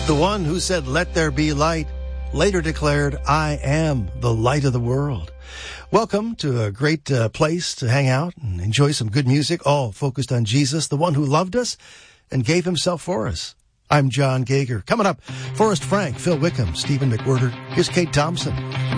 The one who said, "Let there be light," later declared, "I am the light of the world." Welcome to a great place to hang out and enjoy some good music, all focused on Jesus, the one who loved us and gave himself for us. I'm John Gager. Coming up, Forrest Frank, Phil Wickham, Stephen McWhirter. Here's Kate Thompson.